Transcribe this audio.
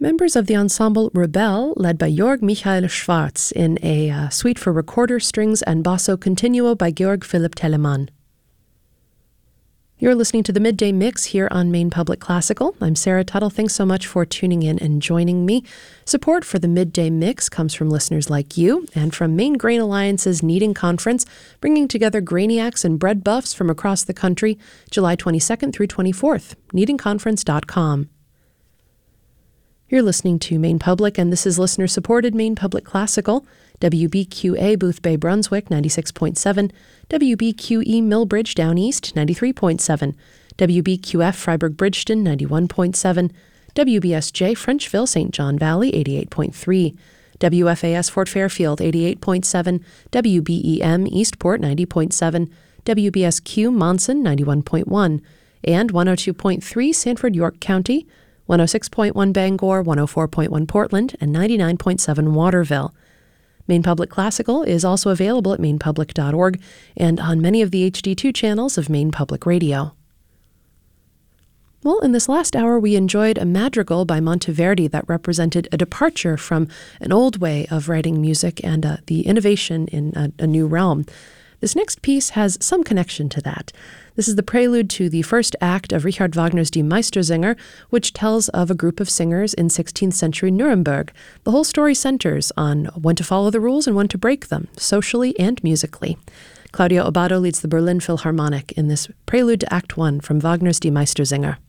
Members of the ensemble Rebelle, led by Georg Michael Schwarz, in a suite for recorder, strings, and basso continuo by Georg Philipp Telemann. You're listening to the Midday Mix here on Maine Public Classical. I'm Sarah Tuttle. Thanks so much for tuning in and joining me. Support for the Midday Mix comes from listeners like you and from Maine Grain Alliance's Kneading Conference, bringing together grainiacs and bread buffs from across the country, July 22nd through 24th, kneadingconference.com. You're listening to Maine Public, and this is listener-supported Maine Public Classical, WBQA Boothbay Brunswick 96.7, WBQE Millbridge Down East 93.7, WBQF Freiburg Bridgeton 91.7, WBSJ Frenchville St. John Valley 88.3, WFAS Fort Fairfield 88.7, WBEM Eastport 90.7, WBSQ Monson 91.1, and 102.3 Sanford York County, 106.1 Bangor, 104.1 Portland, and 99.7 Waterville. Maine Public Classical is also available at mainepublic.org and on many of the HD2 channels of Maine Public Radio. Well, in this last hour, we enjoyed a madrigal by Monteverdi that represented a departure from an old way of writing music and the innovation in a new realm. This next piece has some connection to that. This is the prelude to the first act of Richard Wagner's Die Meistersinger, which tells of a group of singers in 16th century Nuremberg. The whole story centers on when to follow the rules and when to break them, socially and musically. Claudia Obado leads the Berlin Philharmonic in this prelude to Act 1 from Wagner's Die Meistersinger.